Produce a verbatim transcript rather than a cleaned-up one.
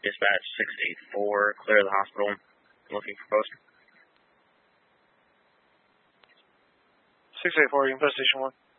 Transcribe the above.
Dispatch six eight four, clear the hospital. Looking for post. six eight four, you can post station one.